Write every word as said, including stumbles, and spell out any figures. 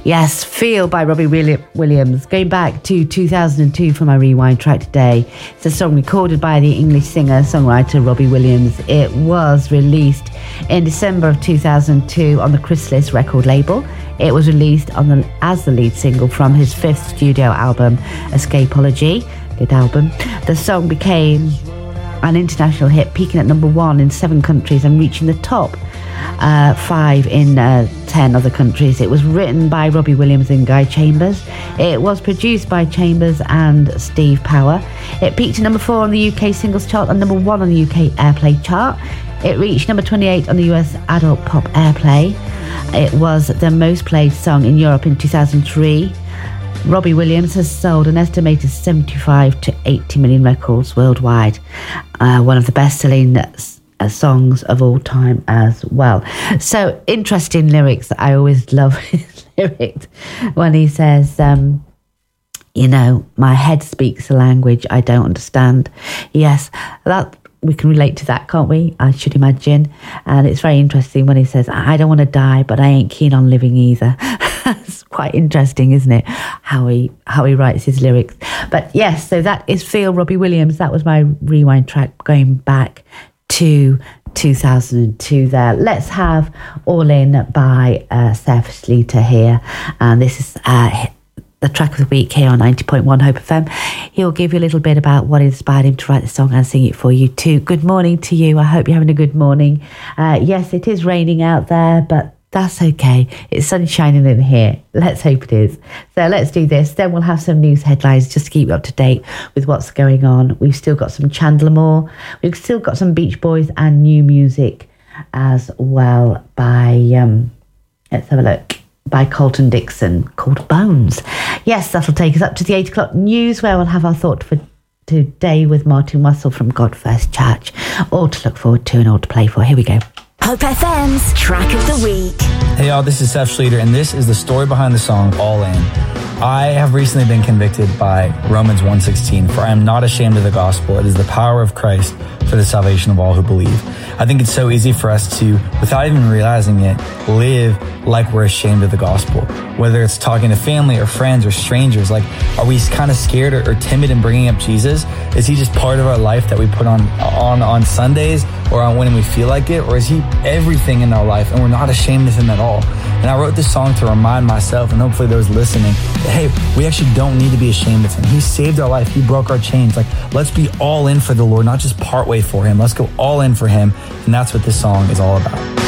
Yes, Feel by Robbie Williams. Going back to two thousand two for my rewind track today. It's a song recorded by the English singer-songwriter Robbie Williams. It was released in December of two thousand two on the Chrysalis record label. It was released on the, as the lead single from his fifth studio album, Escapology. Good album. The song became an international hit, peaking at number one in seven countries and reaching the top uh, five in uh, ten other countries. It was written by Robbie Williams and Guy Chambers. It was produced by Chambers and Steve Power. It peaked at number four on the U K singles chart and number one on the U K airplay chart. It reached number twenty-eight on the U S adult pop airplay. It was the most played song in Europe in two thousand three. Robbie Williams has sold an estimated seventy-five to eighty million records worldwide. Uh, one of the best-selling uh, songs of all time as well. So, interesting lyrics. I always love his lyrics when he says, um, you know, my head speaks a language I don't understand. Yes, that we can relate to that, can't we? I should imagine. And it's very interesting when he says, I don't want to die, but I ain't keen on living either. It's quite interesting, isn't it? How he how he writes his lyrics. But yes, so that is Feel, Robbie Williams. That was my rewind track going back to two thousand two there. Let's have All In by uh, Seth Schleter here. And this is uh, the track of the week here on ninety point one Hope F M. He'll give you a little bit about what inspired him to write the song and sing it for you too. Good morning to you. I hope you're having a good morning. Uh, yes, it is raining out there, but that's okay. It's sun shining in here. Let's hope it is. So let's do this. Then we'll have some news headlines just to keep you up to date with what's going on. We've still got some Chandler Moore. We've still got some Beach Boys and new music as well by, um, let's have a look, by Colton Dixon called Bones. Yes, that'll take us up to the eight o'clock news where we'll have our thought for today with Martin Russell from God First Church. All to look forward to and all to play for. Here we go. Hope F M's Track of the Week. Hey y'all, this is Seth Schleter, and this is the story behind the song All In. I have recently been convicted by Romans one sixteen, for I am not ashamed of the gospel. It is the power of Christ for the salvation of all who believe. I think it's so easy for us to, without even realizing it, live like we're ashamed of the gospel. Whether it's talking to family or friends or strangers, like, are we kind of scared or, or timid in bringing up Jesus? Is he just part of our life that we put on on on Sundays or on when we feel like it? Or is he everything in our life and we're not ashamed of him at all? And I wrote this song to remind myself and hopefully those listening that, hey, we actually don't need to be ashamed of him. He saved our life. He broke our chains. Like, let's be all in for the Lord, not just part way for him. Let's go all in for him. And that's what this song is all about.